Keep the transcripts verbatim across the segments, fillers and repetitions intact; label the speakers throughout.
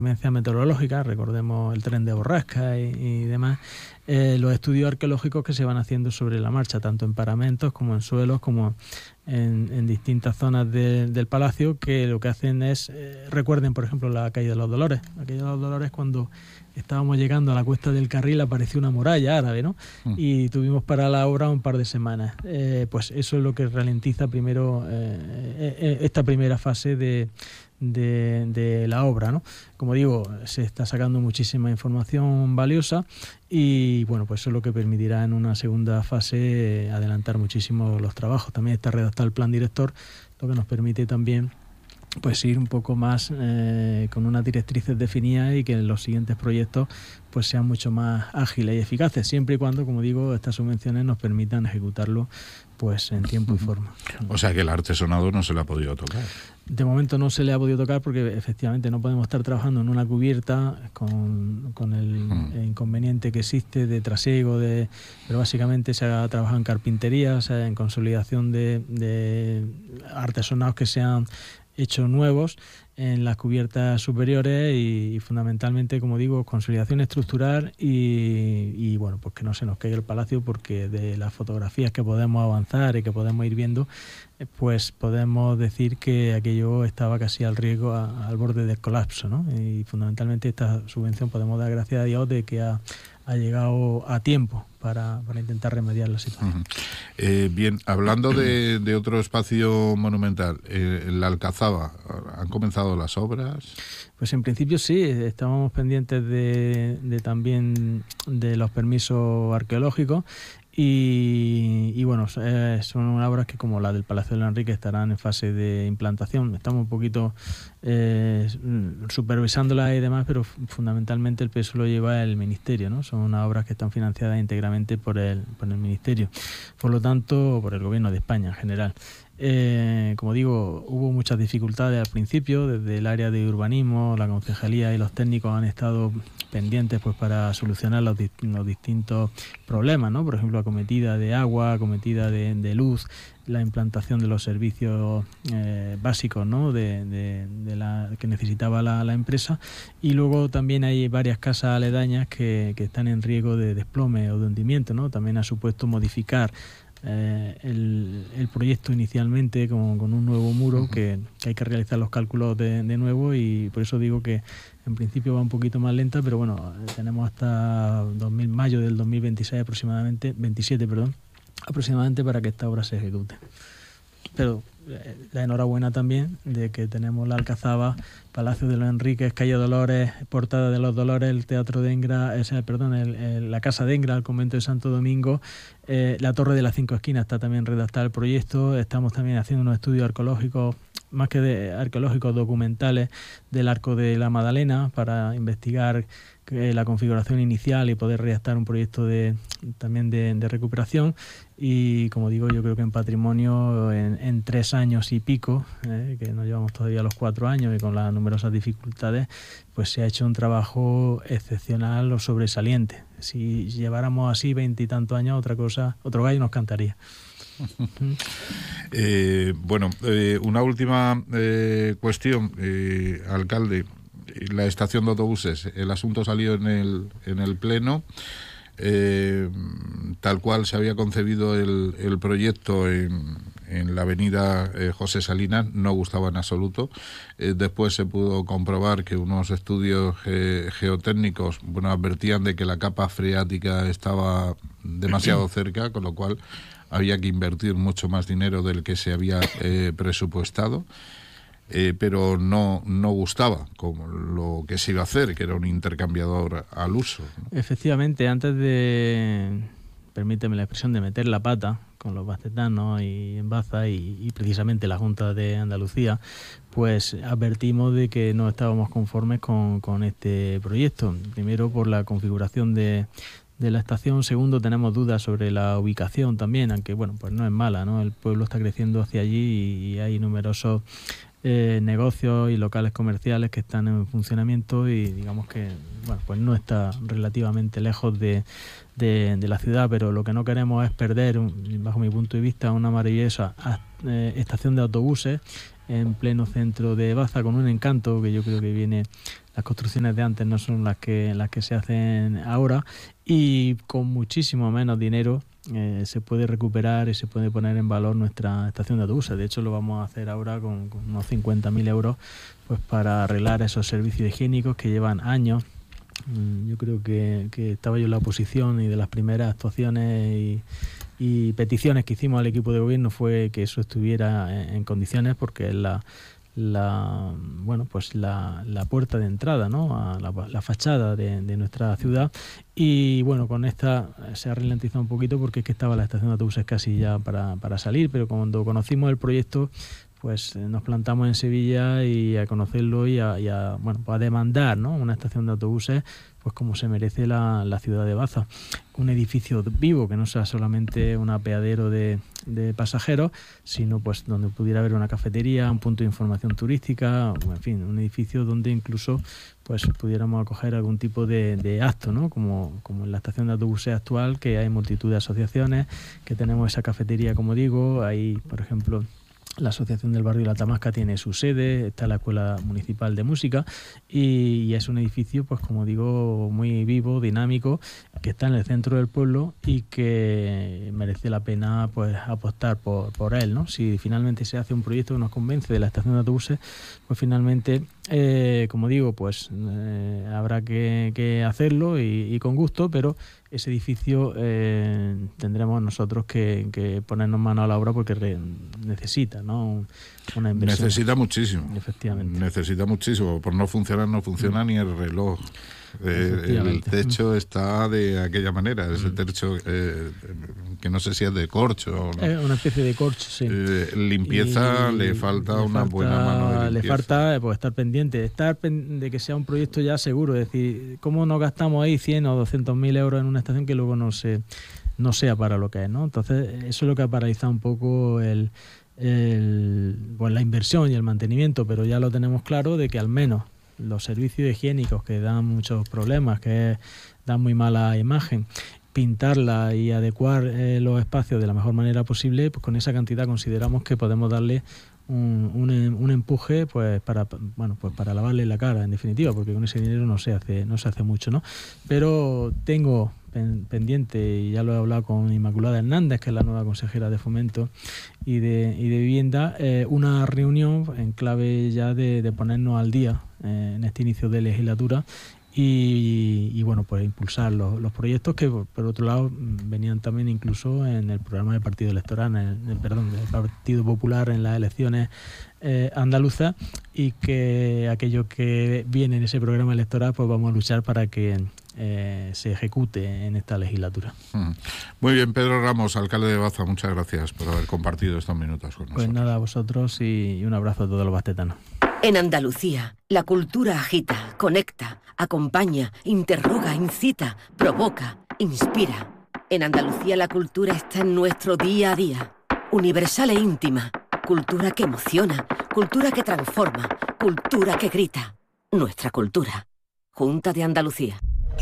Speaker 1: inclemencias meteorológicas, recordemos el tren de borrasca y, y demás, eh, los estudios arqueológicos que se van haciendo sobre la marcha, tanto en paramentos como en suelos, como en, en distintas zonas de, del palacio, que lo que hacen es, eh, recuerden por ejemplo la calle de los Dolores, la calle de los Dolores cuando estábamos llegando a la cuesta del Carril apareció una muralla árabe, ¿no? Mm. Y tuvimos para la obra un par de semanas. Eh, pues eso es lo que ralentiza primero eh, eh, esta primera fase de, de, de la obra, ¿no? Como digo, se está sacando muchísima información valiosa y bueno, pues eso es lo que permitirá en una segunda fase eh, adelantar muchísimo los trabajos. También está redactado el plan director, lo que nos permite también pues ir un poco más eh, con unas directrices definidas y que los siguientes proyectos pues sean mucho más ágiles y eficaces, siempre y cuando, como digo, estas subvenciones nos permitan ejecutarlo pues en tiempo y forma.
Speaker 2: O sea que el artesonado no se le ha podido tocar.
Speaker 1: De momento no se le ha podido tocar porque efectivamente no podemos estar trabajando en una cubierta con, con el, hmm. el inconveniente que existe de trasiego, de, pero básicamente se ha trabajado en carpintería, o sea, en consolidación de, de artesonados que sean hechos nuevos en las cubiertas superiores y, y fundamentalmente, como digo, consolidación estructural y, y bueno, pues que no se nos caiga el palacio, porque de las fotografías que podemos avanzar y que podemos ir viendo, pues podemos decir que aquello estaba casi al riesgo, a, al borde del colapso, ¿no? Y fundamentalmente esta subvención podemos dar gracias a Dios de que ha, ha llegado a tiempo para, para intentar remediar la situación.
Speaker 2: Uh-huh. Eh, bien, hablando de, de otro espacio monumental, eh, la Alcazaba, ¿han comenzado las obras?
Speaker 1: Pues en principio sí, estábamos pendientes de, de también de los permisos arqueológicos. Y, y bueno, eh, son obras que, como la del Palacio de Enrique, estarán en fase de implantación. Estamos un poquito eh, supervisándolas y demás, pero fundamentalmente el peso lo lleva el Ministerio, ¿no? Son unas obras que están financiadas íntegramente por el, por el Ministerio, por lo tanto, por el Gobierno de España en general. Eh, como digo, hubo muchas dificultades al principio, desde el área de urbanismo, la concejalía y los técnicos han estado pendientes pues para solucionar los, los distintos problemas, ¿no? Por ejemplo, acometida de agua, acometida de, de luz, la implantación de los servicios eh, básicos, ¿no? de, de, de la que necesitaba la, la empresa, y luego también hay varias casas aledañas que, que están en riesgo de desplome o de hundimiento, ¿no? También ha supuesto modificar Eh, el, el proyecto inicialmente con, con un nuevo muro, uh-huh. que, que hay que realizar los cálculos de, de nuevo, y por eso digo que en principio va un poquito más lenta, pero bueno, tenemos hasta dos mil, mayo del dos mil veintiséis aproximadamente, veintisiete, perdón, aproximadamente para que esta obra se ejecute. Pero eh, la enhorabuena también de que tenemos la Alcazaba, Palacio de los Enríquez, Calle Dolores, Portada de los Dolores, el Teatro de Engra, ese, perdón, el, el, la Casa de Engra, el Convento de Santo Domingo, eh, la Torre de las Cinco Esquinas está también redactada el proyecto. Estamos también haciendo unos estudios arqueológicos, más que de arqueológicos, documentales del Arco de la Magdalena, para investigar la configuración inicial y poder redactar un proyecto de también de, de recuperación. Y como digo, yo creo que en patrimonio, en, en tres años y pico, eh, que nos llevamos todavía los cuatro años y con las numerosas dificultades, pues se ha hecho un trabajo excepcional o sobresaliente. Si lleváramos así veintitantos años, otra cosa, otro gallo nos cantaría.
Speaker 2: eh, bueno, eh, una última eh, cuestión, eh, alcalde. La estación de autobuses, el asunto salió en el, en el pleno, eh, tal cual se había concebido el, el proyecto en, en la avenida eh, José Salinas, no gustaba en absoluto. Eh, después se pudo comprobar que unos estudios ge, geotécnicos bueno, advertían de que la capa freática estaba demasiado cerca, con lo cual había que invertir mucho más dinero del que se había eh, presupuestado. Eh, pero no, no gustaba como lo que se iba a hacer, que era un intercambiador al uso, ¿no?
Speaker 1: Efectivamente, antes de, permíteme la expresión, de meter la pata con los bacetanos y en Baza y, y precisamente la Junta de Andalucía, pues advertimos de que no estábamos conformes con, con este proyecto. Primero, por la configuración de de la estación. Segundo, tenemos dudas sobre la ubicación también, aunque bueno, pues no es mala, ¿no? El pueblo está creciendo hacia allí y, y hay numerosos eh, negocios y locales comerciales que están en funcionamiento y digamos que bueno, pues no está relativamente lejos de, de, de la ciudad, pero lo que no queremos es perder, bajo mi punto de vista, una maravillosa eh, estación de autobuses en pleno centro de Baza, con un encanto que yo creo que viene, las construcciones de antes no son las que, las que se hacen ahora, y con muchísimo menos dinero eh, se puede recuperar y se puede poner en valor nuestra estación de autobuses. De hecho, lo vamos a hacer ahora con, con unos cincuenta mil euros pues para arreglar esos servicios higiénicos que llevan años. Yo creo que, que estaba yo en la oposición, y de las primeras actuaciones y, y peticiones que hicimos al equipo de gobierno fue que eso estuviera en, en condiciones, porque es la, la bueno pues la, la puerta de entrada, ¿no?, a la, la fachada de, de nuestra ciudad. Y bueno, con esta se ha ralentizado un poquito porque es que estaba la estación de autobuses casi ya para, para salir, pero cuando conocimos el proyecto, pues nos plantamos en Sevilla y a conocerlo y a, y a bueno, pues a demandar, ¿no?, una estación de autobuses pues como se merece la, la ciudad de Baza. Un edificio vivo, que no sea solamente un apeadero de, de pasajeros, sino pues donde pudiera haber una cafetería, un punto de información turística, en fin, un edificio donde incluso pues pudiéramos acoger algún tipo de, de acto, ¿no?, como, como en la estación de autobuses actual, que hay multitud de asociaciones, que tenemos esa cafetería, como digo, hay, por ejemplo, la Asociación del Barrio La Tamasca tiene su sede, está la Escuela Municipal de Música, y, y es un edificio, pues como digo, muy vivo, dinámico, que está en el centro del pueblo y que merece la pena pues apostar por, por él, ¿no? Si finalmente se hace un proyecto que nos convence de la estación de autobuses, pues finalmente, eh, como digo, pues eh, habrá que, que hacerlo y, y con gusto, pero ese edificio eh, tendremos nosotros que, que ponernos mano a la obra porque re, necesita, ¿no?, una inversión.
Speaker 2: Necesita muchísimo.
Speaker 1: Efectivamente.
Speaker 2: Necesita muchísimo. Por no funcionar, no funciona mm. ni el reloj. Eh, el techo está de aquella manera, es el techo eh, que no sé si es de corcho o no.
Speaker 1: Es una especie de corcho, sí.
Speaker 2: Eh, limpieza, y le falta le una falta, buena mano de limpieza.
Speaker 1: Le falta pues, estar pendiente, estar pen, de que sea un proyecto ya seguro, es decir, ¿cómo nos gastamos ahí cien o doscientos mil euros en una estación que luego no, se, no sea para lo que es, ¿no? Entonces, eso es lo que ha paralizado un poco el, el, pues, la inversión y el mantenimiento, pero ya lo tenemos claro de que al menos los servicios higiénicos, que dan muchos problemas, que dan muy mala imagen, pintarla y adecuar eh, los espacios de la mejor manera posible, pues con esa cantidad consideramos que podemos darle un, un, un empuje pues para bueno pues para lavarle la cara, en definitiva, porque con ese dinero no se hace no se hace mucho, ¿no? Pero tengo pen, pendiente, y ya lo he hablado con Inmaculada Hernández, que es la nueva consejera de Fomento y de, y de Vivienda, eh, una reunión en clave ya de, de ponernos al día eh, en este inicio de legislatura. Y, y bueno, pues impulsar los, los proyectos que por otro lado venían también incluso en el programa del partido electoral, en el, perdón, del Partido Popular en las elecciones eh, andaluzas, y que aquello que viene en ese programa electoral pues vamos a luchar para que eh, se ejecute en esta legislatura.
Speaker 2: Muy bien, Pedro Ramos, alcalde de Baza, muchas gracias por haber compartido estos minutos con nosotros.
Speaker 1: Pues nada, a vosotros, y, y un abrazo a todos los bastetanos.
Speaker 3: En Andalucía, la cultura agita, conecta, acompaña, interroga, incita, provoca, inspira. En Andalucía la cultura está en nuestro día a día. Universal e íntima. Cultura que emociona, cultura que transforma, cultura que grita. Nuestra cultura. Junta de Andalucía.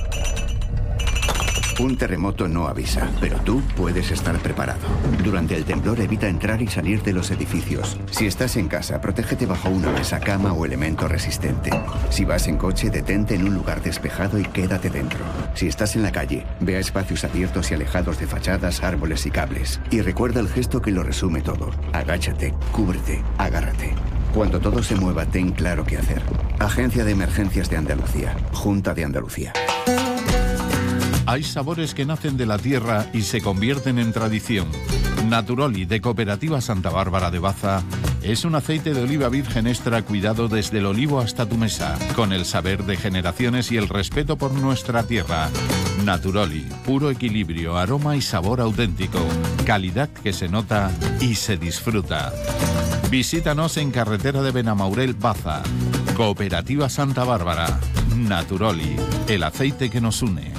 Speaker 4: Un terremoto no avisa, pero tú puedes estar preparado. Durante el temblor evita entrar y salir de los edificios. Si estás en casa, protégete bajo una mesa, cama o elemento resistente. Si vas en coche, detente en un lugar despejado y quédate dentro. Si estás en la calle, ve a espacios abiertos y alejados de fachadas, árboles y cables. Y recuerda el gesto que lo resume todo. Agáchate, cúbrete, agárrate. Cuando todo se mueva, ten claro qué hacer. Agencia de Emergencias de Andalucía. Junta de Andalucía.
Speaker 2: Hay sabores que nacen de la tierra y se convierten en tradición. Naturoli, de Cooperativa Santa Bárbara de Baza, es un aceite de oliva virgen extra cuidado desde el olivo hasta tu mesa, con el saber de generaciones y el respeto por nuestra tierra. Naturoli, puro equilibrio, aroma y sabor auténtico, calidad que se nota y se disfruta. Visítanos en carretera de Benamaurel, Baza. Cooperativa Santa Bárbara. Naturoli, el aceite que nos une.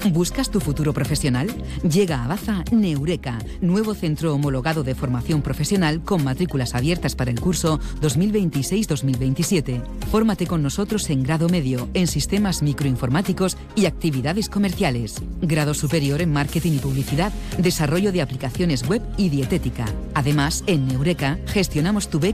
Speaker 5: ¿Buscas tu futuro profesional? Llega a Baza Neureka, nuevo centro homologado de formación profesional con matrículas abiertas para el curso dos mil veintiséis dos mil veintisiete. Fórmate con nosotros en grado medio, en sistemas microinformáticos y actividades comerciales. Grado superior en marketing y publicidad, desarrollo de aplicaciones web y dietética. Además, en Neureka gestionamos tu beca